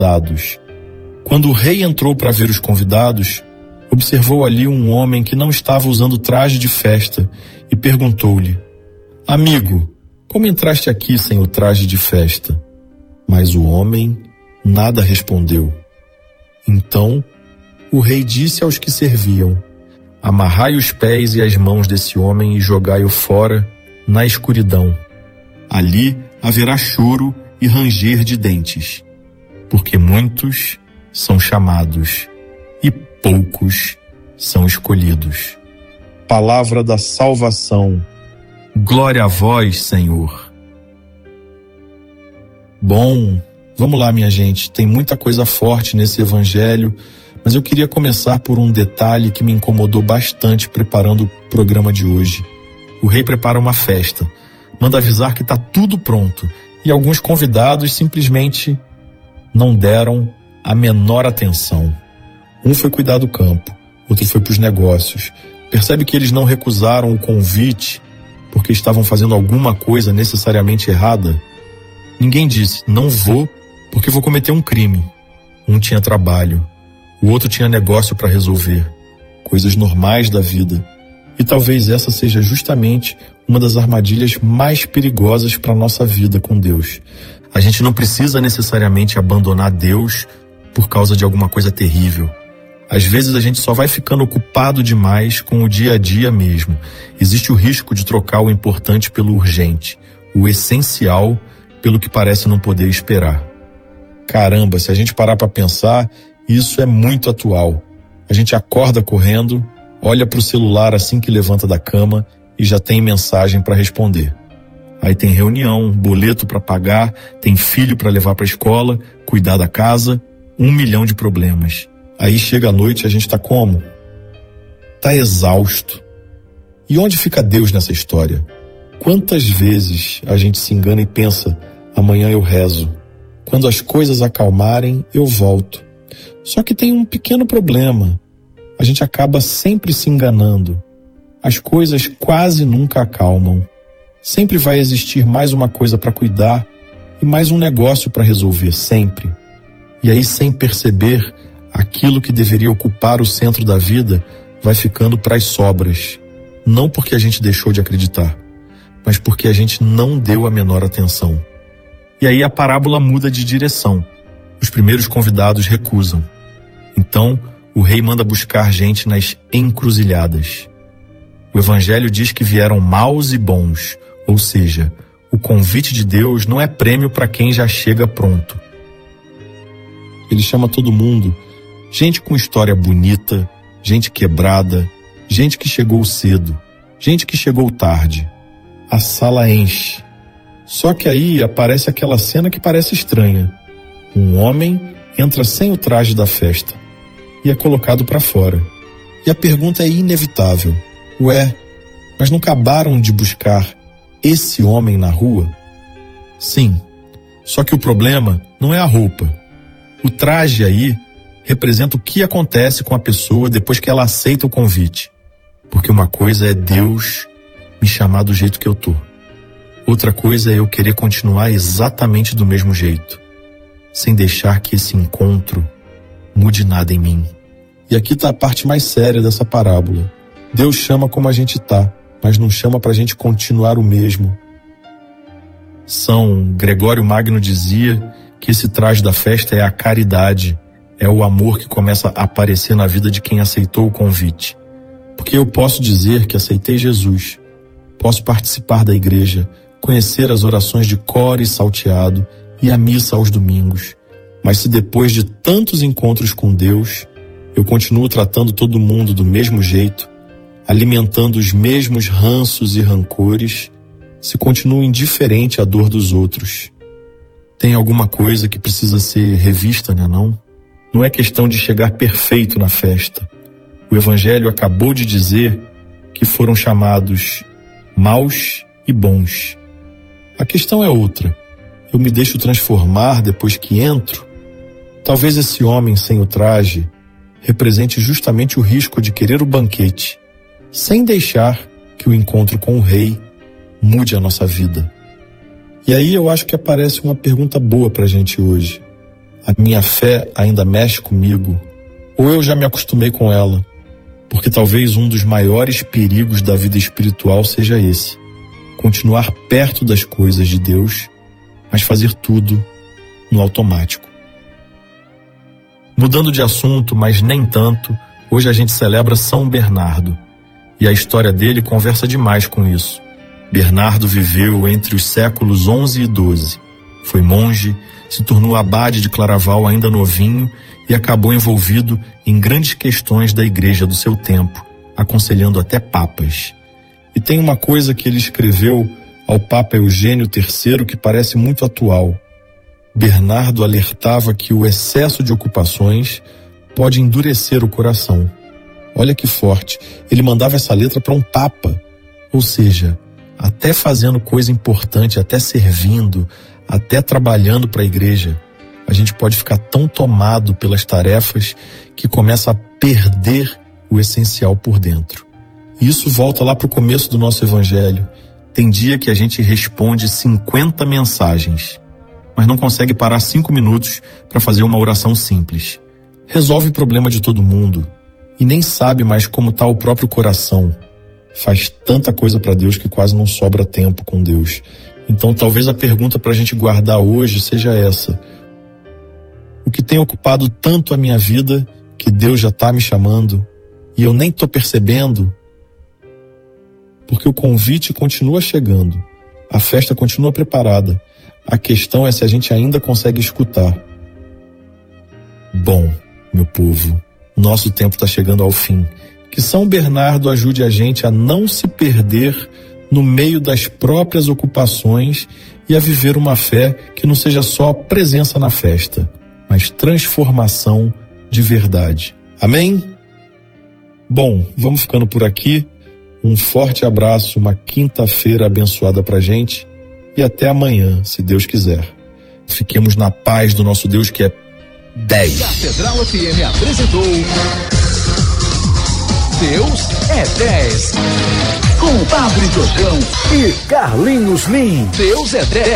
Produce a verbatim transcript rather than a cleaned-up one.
dados. Quando o rei entrou para ver os convidados, observou ali um homem que não estava usando traje de festa e perguntou-lhe: Amigo, como entraste aqui sem o traje de festa? Mas o homem nada respondeu. Então o rei disse aos que serviam: Amarrai os pés e as mãos desse homem e jogai-o fora na escuridão. Ali haverá choro e ranger de dentes, porque muitos são chamados e poucos são escolhidos. Palavra da salvação. Glória a vós, Senhor. Bom, vamos lá, minha gente. Tem muita coisa forte nesse evangelho, mas eu queria começar por um detalhe que me incomodou bastante preparando o programa de hoje. O rei prepara uma festa, manda avisar que está tudo pronto, e alguns convidados simplesmente não deram a menor atenção. Um foi cuidar do campo, outro foi para os negócios. Percebe que eles não recusaram o convite porque estavam fazendo alguma coisa necessariamente errada? Ninguém disse, não vou porque vou cometer um crime. Um tinha trabalho, o outro tinha negócio para resolver, coisas normais da vida. E talvez essa seja justamente uma das armadilhas mais perigosas para a nossa vida com Deus. A gente não precisa necessariamente abandonar Deus por causa de alguma coisa terrível. Às vezes a gente só vai ficando ocupado demais com o dia a dia mesmo. Existe o risco de trocar o importante pelo urgente, o essencial pelo que parece não poder esperar. Caramba, se a gente parar para pensar, isso é muito atual. A gente acorda correndo, olha para o celular assim que levanta da cama e já tem mensagem para responder. Aí tem reunião, boleto para pagar, tem filho para levar para a escola, cuidar da casa, um milhão de problemas. Aí chega a noite e a gente tá como? Tá exausto. E onde fica Deus nessa história? Quantas vezes a gente se engana e pensa, amanhã eu rezo. Quando as coisas acalmarem, eu volto. Só que tem um pequeno problema. A gente acaba sempre se enganando. As coisas quase nunca acalmam. Sempre vai existir mais uma coisa para cuidar e mais um negócio para resolver, sempre. E aí, sem perceber, aquilo que deveria ocupar o centro da vida vai ficando para as sobras. Não porque a gente deixou de acreditar, mas porque a gente não deu a menor atenção. E aí a parábola muda de direção. Os primeiros convidados recusam. Então, o rei manda buscar gente nas encruzilhadas. O evangelho diz que vieram maus e bons, ou seja, o convite de Deus não é prêmio para quem já chega pronto. Ele chama todo mundo, gente com história bonita, gente quebrada, gente que chegou cedo, gente que chegou tarde. A sala enche. Só que aí aparece aquela cena que parece estranha. Um homem entra sem o traje da festa e é colocado para fora. E a pergunta é inevitável. Ué, mas não acabaram de buscar esse homem na rua? Sim, só que o problema não é a roupa. O traje aí representa o que acontece com a pessoa depois que ela aceita o convite. Porque uma coisa é Deus me chamar do jeito que eu tô. Outra coisa é eu querer continuar exatamente do mesmo jeito, sem deixar que esse encontro mude nada em mim. E aqui está a parte mais séria dessa parábola. Deus chama como a gente tá, mas não chama para a gente continuar o mesmo. São Gregório Magno dizia que esse traje da festa é a caridade, é o amor que começa a aparecer na vida de quem aceitou o convite. Porque eu posso dizer que aceitei Jesus, posso participar da igreja, conhecer as orações de cor e salteado e a missa aos domingos. Mas se depois de tantos encontros com Deus, eu continuo tratando todo mundo do mesmo jeito, alimentando os mesmos ranços e rancores, se continuo indiferente à dor dos outros, tem alguma coisa que precisa ser revista, né não? Não é questão de chegar perfeito na festa. O Evangelho acabou de dizer que foram chamados maus e bons. A questão é outra. Eu me deixo transformar depois que entro? Talvez esse homem sem o traje represente justamente o risco de querer o banquete, sem deixar que o encontro com o rei mude a nossa vida. E aí eu acho que aparece uma pergunta boa pra gente hoje. A minha fé ainda mexe comigo, ou eu já me acostumei com ela, porque talvez um dos maiores perigos da vida espiritual seja esse: continuar perto das coisas de Deus, mas fazer tudo no automático. Mudando de assunto, mas nem tanto, hoje a gente celebra São Bernardo, e a história dele conversa demais com isso. Bernardo viveu entre os séculos onze e doze. Foi monge, se tornou abade de Claraval ainda novinho e acabou envolvido em grandes questões da igreja do seu tempo, aconselhando até papas. E tem uma coisa que ele escreveu ao Papa Eugênio terceiro que parece muito atual. Bernardo alertava que o excesso de ocupações pode endurecer o coração. Olha que forte, ele mandava essa letra para um papa, ou seja, até fazendo coisa importante, até servindo, até trabalhando para a igreja, a gente pode ficar tão tomado pelas tarefas que começa a perder o essencial por dentro. E isso volta lá para o começo do nosso evangelho. Tem dia que a gente responde cinquenta mensagens, mas não consegue parar cinco minutos para fazer uma oração simples. Resolve o problema de todo mundo e nem sabe mais como está o próprio coração. Faz tanta coisa para Deus que quase não sobra tempo com Deus. Então talvez a pergunta para a gente guardar hoje seja essa: o que tem ocupado tanto a minha vida que Deus já está me chamando e eu nem estou percebendo? Porque o convite continua chegando, a festa continua preparada. A questão é se a gente ainda consegue escutar. Bom, meu povo, nosso tempo está chegando ao fim. Que São Bernardo ajude a gente a não se perder no meio das próprias ocupações e a viver uma fé que não seja só presença na festa, mas transformação de verdade. Amém? Bom, vamos ficando por aqui. Um forte abraço, uma quinta-feira abençoada pra gente e até amanhã, se Deus quiser. Fiquemos na paz do nosso Deus que é dez. Catedral F M apresentou Deus é dez, com Padre Jojão e Carlinhos Lim. Deus é dez.